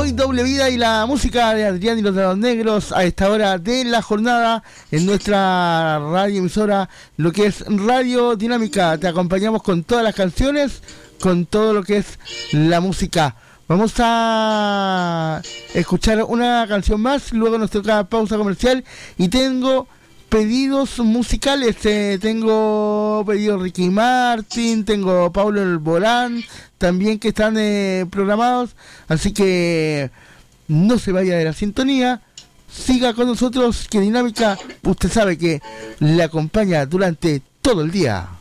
Hoy doble vida y la música de Adrián y los Dedos Negros a esta hora de la jornada en nuestra radio emisora, lo que es Radio Dinámica. Te acompañamos con todas las canciones, con todo lo que es la música. Vamos a escuchar una canción más, luego nos toca pausa comercial y tengo pedidos musicales. Tengo pedido Ricky Martin, tengo Paulo Alborán también que están programados, así que no se vaya de la sintonía, siga con nosotros, que Dinámica usted sabe que le acompaña durante todo el día.